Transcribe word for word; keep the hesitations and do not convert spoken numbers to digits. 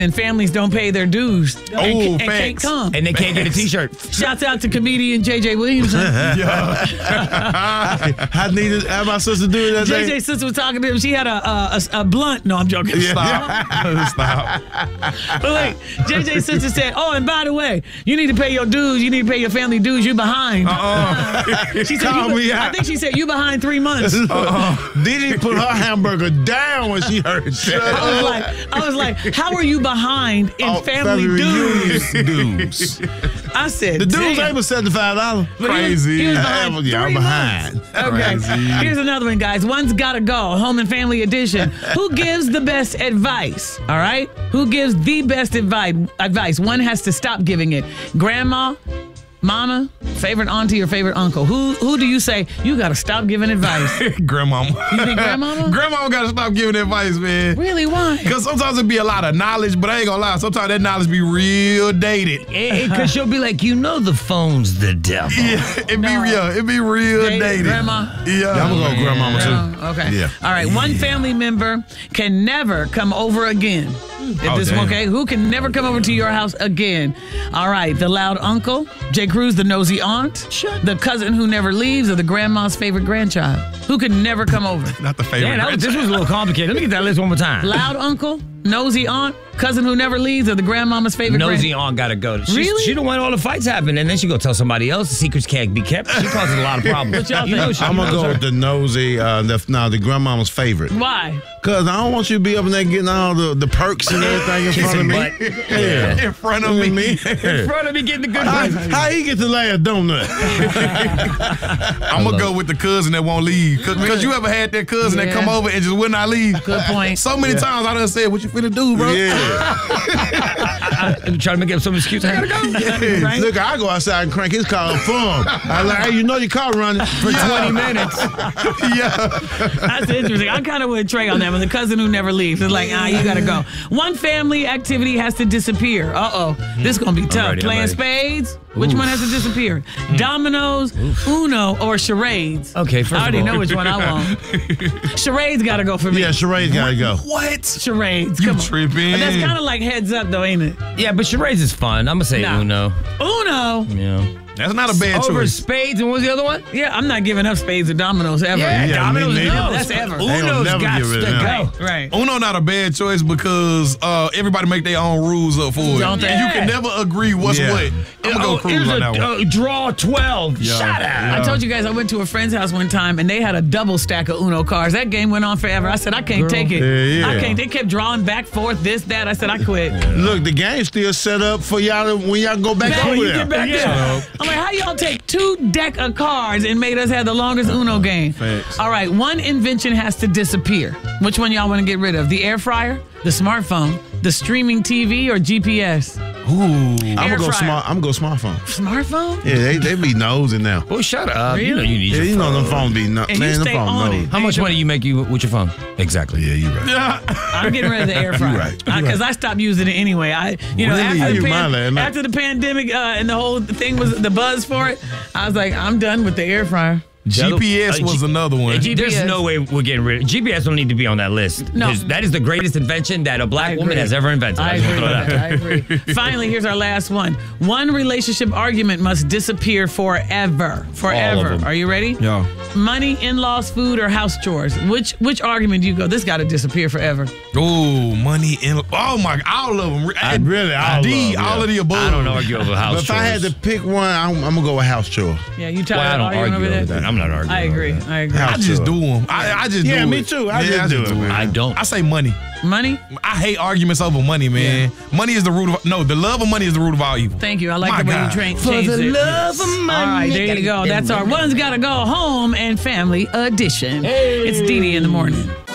and families don't pay their dues and, Oh, and facts. can't come. And they can't get a T-shirt. Shouts out to comedian J J Williamson. I needed have my sister do it that J day. J's sister was talking to him. She had a a, a, a blunt. No, I'm joking. Yeah. Stop. Stop. But wait, J J's sister said, "Oh, and by the way, you need to pay your dues. You need to pay your family dues. You're behind." Uh-uh. She said, Call you, me I out. think she said you behind three months. Uh-uh. Didi put her hamburger down when she heard that. I was like, I was like, how are you behind in Oh, family, family dues? dues. I said, The dues damn. ain't but seventy-five dollars. But he was- he was behind Yeah, I'm three behind. months. Okay, Crazy. here's another one, guys. One's gotta go. Home and family edition. Who gives the best advice? All right, who gives the best advice? Advice. One has to stop giving it. Grandma, mama, favorite auntie, or favorite uncle. Who who do you say you gotta stop giving advice? Grandmama. You think grandmama? Grandmama gotta stop giving advice, man. Really? Why? Because sometimes it be a lot of knowledge, but I ain't gonna lie. Sometimes that knowledge be real dated. Because she'll be like, you know the phone's the devil. Yeah, it be No. real. It be real Dated dated. grandma? Yeah. I'm gonna go grandmama too. Oh, okay. Yeah. All right. One family member can never come over again. If Oh, this damn. okay, who can never come over to your house again? All right. The loud uncle, J. Cruz, the nosy aunt, the cousin who never leaves, or the grandma's favorite grandchild. Who can never come over? Not the favorite. Yeah, that was, this was a little complicated. Let me get that list one more time. Loud uncle, nosy aunt, cousin who never leaves, or the grandmama's favorite Nosy grand- aunt gotta go. She's, Really? She don't want all the fights happen, and then she go tell somebody else the secrets can't be kept. She causes a lot of problems. What y'all You know think? she I'm gonna knows go her. with the nosy, uh, the, no, the grandmama's favorite. Why? Cause I don't want you to be up in there getting all the, the perks and everything in front of me. Butt. Yeah. In front of me. In front of me getting the good How, ones. how he get the last donut? I'm gonna go with the cousin that won't leave. Cause, cause you ever had that cousin Yeah. that come over and just would not leave? Good point. So many times I done said, "What you finna do, bro?" Yeah. I'm trying to make up some excuse. I gotta go. Yeah. Right? Look, I go outside and crank his car up for him. I like, hey, you know your car running for twenty minutes. Yeah. That's interesting. I'm kind of with Trey on that one. The cousin who never leaves. It's like, ah, you gotta go. One family activity has to disappear. Uh oh, this is gonna be tough. ready, I'm Playing ready. spades. Which one has to disappear? Dominoes, Uno, or charades? Okay, first I already of all. know which one I want. Charades gotta go for me. Yeah, charades gotta go. What? Charades. You Come on. tripping. But that's kind of like heads up, though, ain't it? Yeah, but charades is fun. I'm gonna say Nah. Uno. Uno. Yeah. That's not a bad Over choice. spades, and what was the other one? Yeah, I'm not giving up spades or dominoes ever. Yeah, Yeah, dominoes. me neither. No, That's ever. They don't Uno's never got get rid to of them. go. Right. Uno not a bad choice because uh, everybody make their own rules up for it. Don't they? And you can never agree what's Yeah. what. I'm gonna Oh, go cruise here's on a that one. uh, draw twelve. Yeah. Shut up. I told you guys I went to a friend's house one time and they had a double stack of Uno cards. That game went on forever. I said, I can't take it. Yeah, yeah. I can't. They kept drawing back, forth, this, that. I said, I quit. Look, the game's still set up for y'all to- when y'all go back Man, over you there. get back Yeah. there. I'm like, how y'all take two deck of cards and made us have the longest Uno game? Facts. All right, one invention has to disappear. Which one y'all want to get rid of? The air fryer, the smartphone, the streaming T V, or G P S? Ooh, I'm Air gonna go fryer. smart. I'm gonna go smartphone. Smartphone? Yeah, they, they be nosing now. Well, shut up. Really? You know you need Yeah, your you know phone. them phone be no, And you man. The stay phone on knows. it. How much money you make you with your phone? Exactly. Yeah, you right. I'm getting rid of the air fryer. You right. You Because right. I stopped using it anyway. I, you know, Really? after, How the you pan- mind that, man? after the pandemic uh, and the whole thing was the buzz for it, I was like, I'm done with the air fryer. G P S Uh, was G- another one. G P S. There's no way we're getting rid of G P S. Don't need to be on that list. No. 'Cause that is the greatest invention that a black I woman agree. has ever invented. I just agree. wanna With throw that. I agree. Finally, here's our last one. One relationship argument must disappear forever. Forever. them. Are you ready? Yeah. Money, in-laws, food, or house chores. Which which argument do you go? This got to disappear forever. Ooh, money in. Oh my, all of them. I- really, all D, of them, all yeah. of the above. I don't argue over house But if chores. I had to pick one, I'm, I'm gonna go with house chore. Yeah, you tired Well, I of don't arguing argue over over that? that. I'm not arguing. I over agree. that. I agree. I House just chore. do them. I, I just Yeah, do me it. too. I Yeah, just do it, man. I don't. I say money. Money? I hate arguments over money, man. Money is the root of no. The love of money is the root of all evil. Thank you. I like My the way God. you train. For changed the it. love of money. All right, there you go. That's our One's Gotta Go Home and Family Edition. It's Dee Dee in the morning.